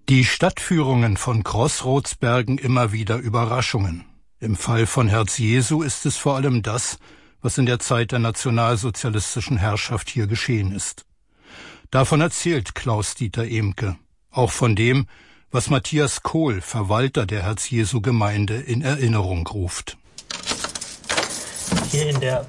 Die Stadtführungen von Großrotsbergen immer wieder Überraschungen. Im Fall von Herz Jesu ist es vor allem das, was in der Zeit der nationalsozialistischen Herrschaft hier geschehen ist. Davon erzählt Klaus-Dieter Ehmke, auch von dem, was Matthias Kohl, Verwalter der Herz-Jesu-Gemeinde, in Erinnerung ruft. Hier in der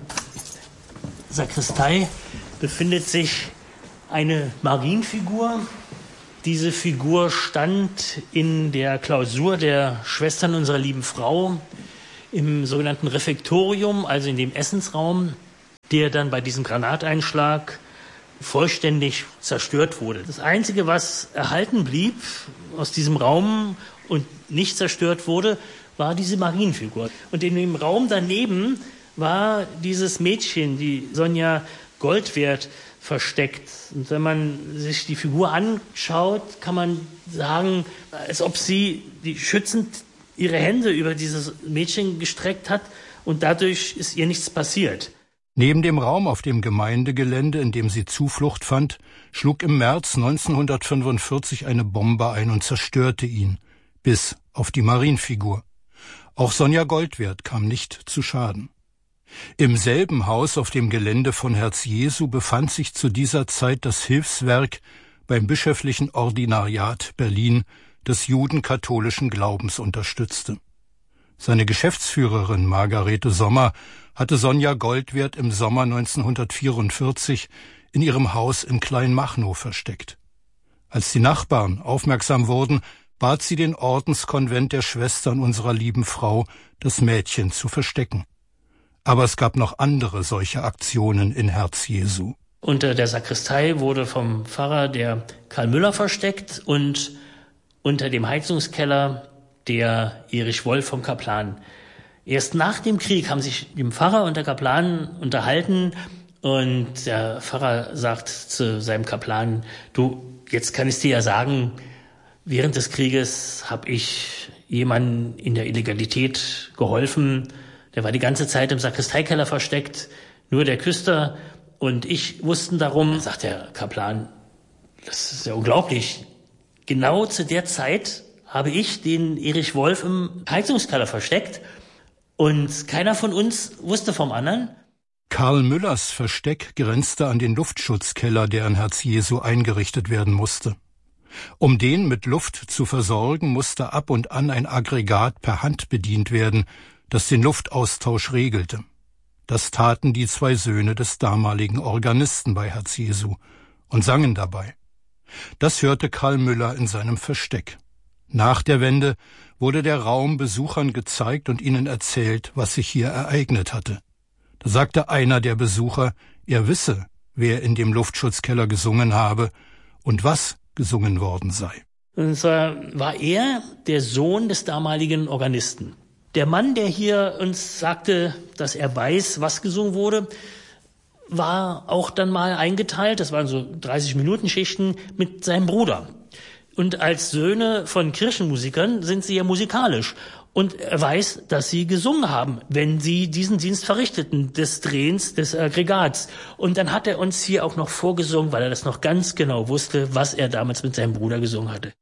Sakristei befindet sich eine Marienfigur. Diese Figur stand in der Klausur der Schwestern unserer lieben Frau im sogenannten Refektorium, also in dem Essensraum, der dann bei diesem Granateinschlag vollständig zerstört wurde. Das Einzige, was erhalten blieb aus diesem Raum und nicht zerstört wurde, war diese Marienfigur. Und in dem Raum daneben war dieses Mädchen, die Sonja Goldwert, versteckt. Und wenn man sich die Figur anschaut, kann man sagen, als ob sie schützend ihre Hände über dieses Mädchen gestreckt hat und dadurch ist ihr nichts passiert. Neben dem Raum auf dem Gemeindegelände, in dem sie Zuflucht fand, schlug im März 1945 eine Bombe ein und zerstörte ihn, bis auf die Marienfigur. Auch Sonja Goldwert kam nicht zu Schaden. Im selben Haus auf dem Gelände von Herz Jesu befand sich zu dieser Zeit das Hilfswerk beim Bischöflichen Ordinariat Berlin, das judenkatholischen Glaubens unterstützte. Seine Geschäftsführerin Margarete Sommer hatte Sonja Goldwert im Sommer 1944 in ihrem Haus in Kleinmachnow versteckt. Als die Nachbarn aufmerksam wurden, bat sie den Ordenskonvent der Schwestern unserer lieben Frau, das Mädchen zu verstecken. Aber es gab noch andere solche Aktionen in Herz Jesu. Unter der Sakristei wurde vom Pfarrer der Karl Müller versteckt und unter dem Heizungskeller der Erich Wolf vom Kaplan. Erst nach dem Krieg haben sich der Pfarrer und der Kaplan unterhalten und der Pfarrer sagt zu seinem Kaplan, du, jetzt kann ich dir ja sagen, während des Krieges habe ich jemandem in der Illegalität geholfen. Der war die ganze Zeit im Sakristeikeller versteckt, nur der Küster und ich wussten darum. Sagt der Kaplan, das ist ja unglaublich. Genau zu der Zeit habe ich den Erich Wolf im Heizungskeller versteckt und keiner von uns wusste vom anderen. Karl Müllers Versteck grenzte an den Luftschutzkeller, der in Herz Jesu eingerichtet werden musste. Um den mit Luft zu versorgen, musste ab und an ein Aggregat per Hand bedient werden, das den Luftaustausch regelte. Das taten die zwei Söhne des damaligen Organisten bei Herz Jesu und sangen dabei. Das hörte Karl Müller in seinem Versteck. Nach der Wende wurde der Raum Besuchern gezeigt und ihnen erzählt, was sich hier ereignet hatte. Da sagte einer der Besucher, er wisse, wer in dem Luftschutzkeller gesungen habe und was gesungen worden sei. Und zwar war er der Sohn des damaligen Organisten. Der Mann, der hier uns sagte, dass er weiß, was gesungen wurde, war auch dann mal eingeteilt, das waren so 30-Minuten-Schichten, mit seinem Bruder. Und als Söhne von Kirchenmusikern sind sie ja musikalisch. Und er weiß, dass sie gesungen haben, wenn sie diesen Dienst verrichteten, des Drehens des Aggregats. Und dann hat er uns hier auch noch vorgesungen, weil er das noch ganz genau wusste, was er damals mit seinem Bruder gesungen hatte.